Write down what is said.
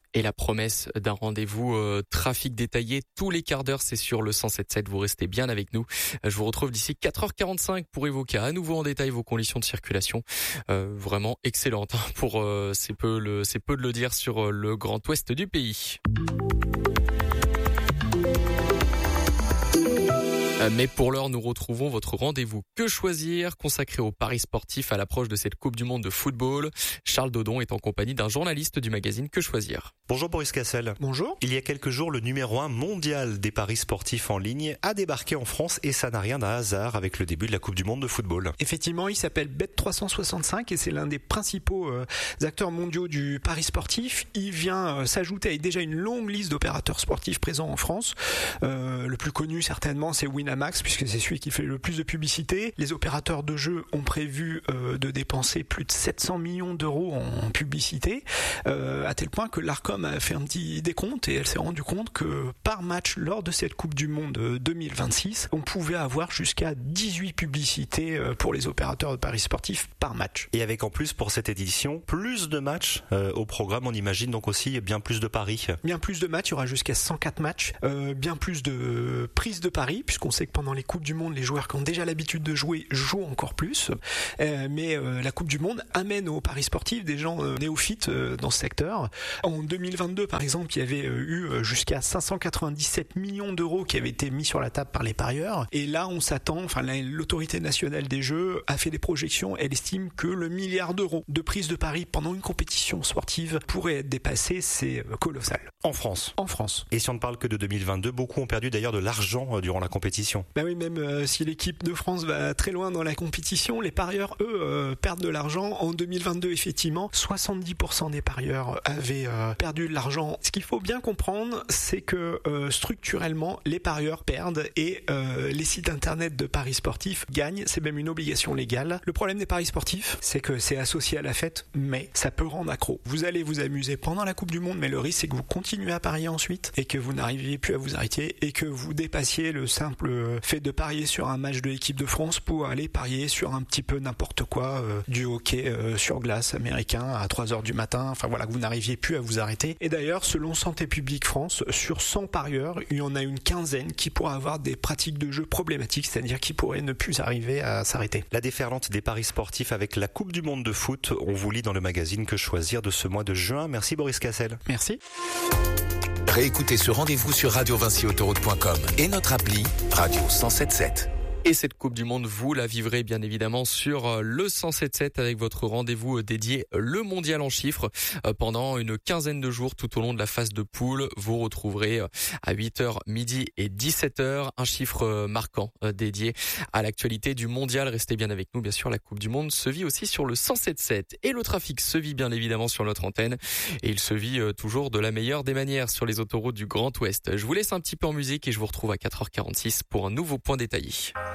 Et la promesse d'un rendez-vous trafic détaillé tous les quarts d'heure, c'est sur le 107.7. Vous restez bien avec nous. Je vous retrouve d'ici 4h45 pour évoquer à nouveau en détail vos conditions de circulation. Vraiment excellentes pour c'est peu de le dire sur le grand ouest du pays. Mais pour l'heure, nous retrouvons votre rendez-vous Que choisir, consacré aux paris sportifs à l'approche de cette Coupe du Monde de football. Charles Dodon est en compagnie d'un journaliste du magazine Que choisir. Bonjour Boris Cassel. Bonjour. Il y a quelques jours, le numéro 1 mondial des paris sportifs en ligne a débarqué en France et ça n'a rien d'un hasard avec le début de la Coupe du Monde de football. Effectivement, il s'appelle Bet365 et c'est l'un des principaux acteurs mondiaux du pari sportif. Il vient s'ajouter à déjà une longue liste d'opérateurs sportifs présents en France. Le plus connu certainement, c'est Winamax, puisque c'est celui qui fait le plus de publicité. Les opérateurs de jeux ont prévu de dépenser plus de 700 millions d'euros en publicité, à tel point que l'Arcom a fait un petit décompte et elle s'est rendue compte que par match lors de cette Coupe du Monde 2026, on pouvait avoir jusqu'à 18 publicités pour les opérateurs de paris sportifs par match. Et avec en plus pour cette édition, plus de matchs au programme, on imagine donc aussi bien plus de paris. Bien plus de matchs, il y aura jusqu'à 104 matchs, bien plus de prises de paris, puisqu'on sait que pendant les Coupes du Monde, les joueurs qui ont déjà l'habitude de jouer jouent encore plus. Mais la Coupe du Monde amène aux paris sportifs des gens néophytes dans ce secteur. En 2022, par exemple, il y avait eu jusqu'à 597 millions d'euros qui avaient été mis sur la table par les parieurs. Et là, on s'attend, l'autorité nationale des jeux a fait des projections. Elle estime que le milliard d'euros de prise de paris pendant une compétition sportive pourrait être dépassé. C'est colossal. En France. En France. Et si on ne parle que de 2022, beaucoup ont perdu d'ailleurs de l'argent durant la compétition. Bah oui, même si l'équipe de France va très loin dans la compétition, les parieurs, eux, perdent de l'argent. En 2022, effectivement, 70% des parieurs avaient perdu de l'argent. Ce qu'il faut bien comprendre, c'est que structurellement, les parieurs perdent et les sites internet de paris sportifs gagnent. C'est même une obligation légale. Le problème des paris sportifs, c'est que c'est associé à la fête, mais ça peut rendre accro. Vous allez vous amuser pendant la Coupe du Monde, mais le risque, c'est que vous continuez à parier ensuite et que vous n'arriviez plus à vous arrêter et que vous dépassiez le simple fait de parier sur un match de l'équipe de France pour aller parier sur un petit peu n'importe quoi, du hockey sur glace américain à 3h du matin, que vous n'arriviez plus à vous arrêter. Et d'ailleurs, selon Santé publique France, sur 100 parieurs, il y en a une quinzaine qui pourraient avoir des pratiques de jeu problématiques, c'est-à-dire qui pourraient ne plus arriver à s'arrêter. La déferlante des paris sportifs avec la Coupe du Monde de foot, on vous lit dans le magazine Que choisir de ce mois de juin. Merci Boris Cassel. Merci. Réécoutez ce rendez-vous sur radiovinciautoroute.com et notre appli Radio 107.7. Et cette Coupe du Monde, vous la vivrez bien évidemment sur le 107.7 avec votre rendez-vous dédié le mondial en chiffres pendant une quinzaine de jours tout au long de la phase de poule. Vous retrouverez à 8h, midi et 17h un chiffre marquant dédié à l'actualité du mondial. Restez bien avec nous, bien sûr, la Coupe du Monde se vit aussi sur le 107.7 et le trafic se vit bien évidemment sur notre antenne et il se vit toujours de la meilleure des manières sur les autoroutes du Grand Ouest. Je vous laisse un petit peu en musique et je vous retrouve à 4h46 pour un nouveau point détaillé.